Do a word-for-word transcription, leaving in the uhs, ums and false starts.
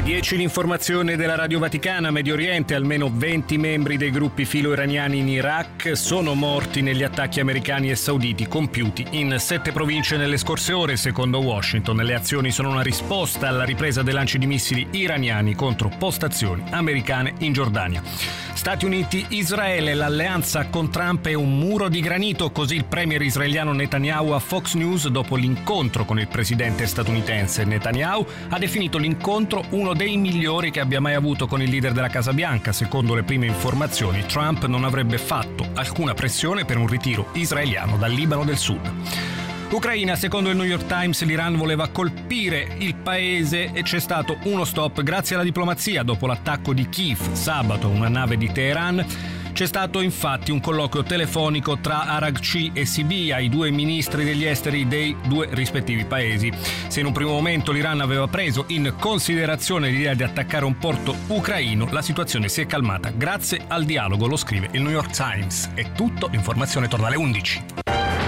dieci l'informazione della Radio Vaticana. Medio Oriente, almeno venti membri dei gruppi filo-iraniani in Iraq sono morti negli attacchi americani e sauditi compiuti in sette province nelle scorse ore, secondo Washington. Le azioni sono una risposta alla ripresa dei lanci di missili iraniani contro postazioni americane in Giordania. Stati Uniti, Israele, l'alleanza con Trump è un muro di granito, così il premier israeliano Netanyahu a Fox News dopo l'incontro con il presidente statunitense. Netanyahu ha definito l'incontro uno dei migliori che abbia mai avuto con il leader della Casa Bianca. Secondo le prime informazioni, Trump non avrebbe fatto alcuna pressione per un ritiro israeliano dal Libano del Sud. Ucraina, secondo il New York Times, l'Iran voleva colpire il paese e c'è stato uno stop grazie alla diplomazia. Dopo l'attacco di Kiev sabato a una nave di Teheran, c'è stato infatti un colloquio telefonico tra Araghchi e Sibia, i due ministri degli esteri dei due rispettivi paesi. Se in un primo momento l'Iran aveva preso in considerazione l'idea di attaccare un porto ucraino, la situazione si è calmata grazie al dialogo, lo scrive il New York Times. È tutto, l'informazione torna alle undici.